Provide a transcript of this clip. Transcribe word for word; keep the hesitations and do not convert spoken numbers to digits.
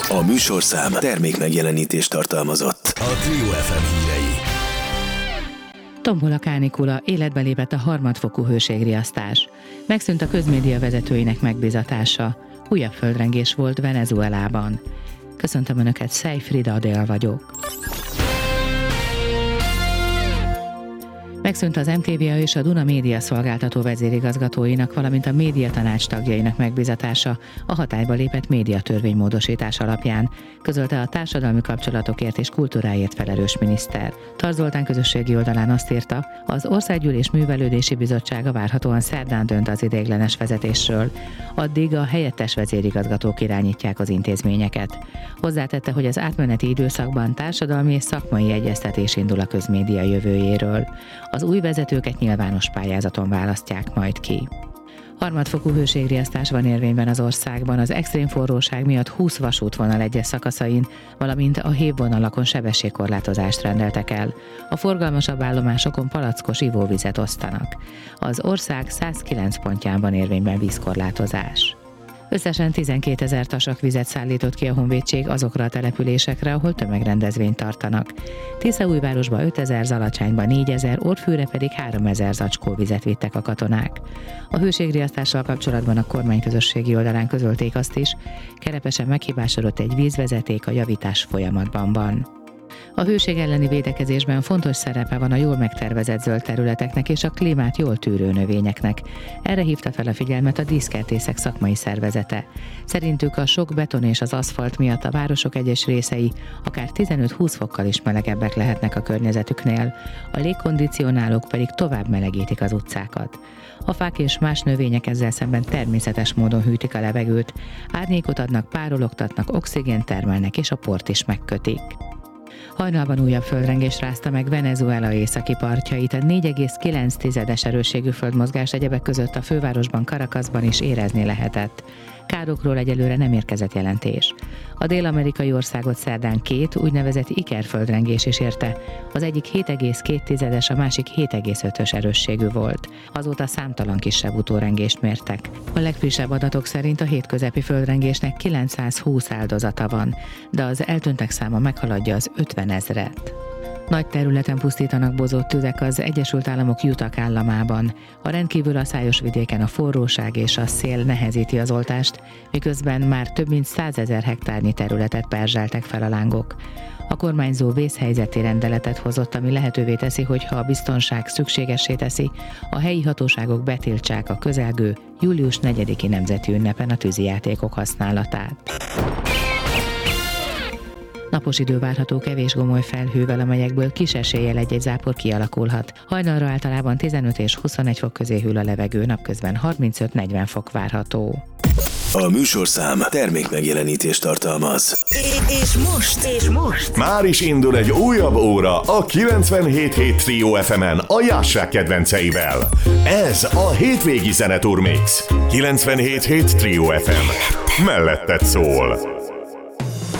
A műsorszám termék megjelenítést tartalmazott. A Trio ef em hírei. Tombol a kánikula, életbe lépett a harmadfokú hőségriasztás. Megszűnt a közmédia vezetőinek megbízatása. Újabb földrengés volt Venezuelában. Köszöntöm Önöket, Szej Frida Adél vagyok. Megszűnt az em té vé á és a Duna Média szolgáltató vezérigazgatóinak, valamint a médiatanács tagjainak megbízatása a hatályba lépett médiatörvénymódosítás alapján, közölte a társadalmi kapcsolatokért és kultúráért felelős miniszter. Tarz Zoltán közösségi oldalán azt írta, az Országgyűlés Művelődési Bizottsága várhatóan szerdán dönt az ideiglenes vezetésről. Addig a helyettes vezérigazgatók irányítják az intézményeket. Hozzátette, hogy az átmeneti időszakban társadalmi és szakmai egyeztetés indul a közmédia jövőjéről. Az új vezetőket nyilvános pályázaton választják majd ki. Harmadfokú hőségriasztás van érvényben az országban, az extrém forróság miatt húsz vasútvonal egyes szakaszain, valamint a hévvonalakon sebességkorlátozást rendeltek el. A forgalmasabb állomásokon palackos ivóvizet osztanak. Az ország százkilenc pontján van érvényben vízkorlátozás. Összesen tizenkétezer tasak vizet szállított ki a honvédség azokra a településekre, ahol tömegrendezvényt tartanak. Tiszaújvárosba ötezer, Zalacsányba négyezer, Orfűre pedig háromezer zacskó vizet vittek a katonák. A hőségriasztással kapcsolatban a kormányközösségi oldalán közölték azt is, Kerepesen meghibásodott egy vízvezeték, a javítás folyamatban van. A hőség elleni védekezésben fontos szerepe van a jól megtervezett zöld területeknek és a klímát jól tűrő növényeknek. Erre hívta fel a figyelmet a díszkertészek szakmai szervezete. Szerintük a sok beton és az aszfalt miatt a városok egyes részei akár tizenöt-húsz fokkal is melegebbek lehetnek a környezetüknél, a légkondicionálók pedig tovább melegítik az utcákat. A fák és más növények ezzel szemben természetes módon hűtik a levegőt, árnyékot adnak, párologtatnak, oxigént termelnek és a port is megkötik. Hajnalban újabb földrengés rázta meg Venezuela északi partjait, a négy egész kilenc erősségű földmozgás egyebek között a fővárosban, Caracasban is érezni lehetett. Károkról egyelőre nem érkezett jelentés. A dél-amerikai országot szerdán két úgynevezett ikerföldrengés is érte. Az egyik hét egész két, a másik hét egész öt erősségű volt. Azóta számtalan kisebb utórengést mértek. A legfrissebb adatok szerint a hétközepi földrengésnek kilencszázhúsz áldozata van, de az eltűntek száma meghaladja az ötvenezret. Nagy területen pusztítanak bozott tüzek az Egyesült Államok Utah államában. A rendkívül aszályos vidéken a forróság és a szél nehezíti az oltást, miközben már több mint százezer hektárnyi területet perzseltek fel a lángok. A kormányzó vészhelyzeti rendeletet hozott, ami lehetővé teszi, hogy ha a biztonság szükségessé teszi, a helyi hatóságok betiltsák a közelgő július negyediki nemzeti ünnepen a tűzijátékok használatát. Napos idő várható kevés gomoly felhővel, amelyekből kis eséllyel egy-egy zápor kialakulhat. Hajnalra általában tizenöt és huszonegy fok közé hűl a levegő, napközben harmincöt-negyven fok várható. A műsorszám termék megjelenítést tartalmaz. És most, és most már is indul egy újabb óra a kilencvenhét hét Trio ef emen a Jássák kedvenceivel. Ez a hétvégi zeneturmix. kilencvenhét hét Trio ef em. Melletted szól.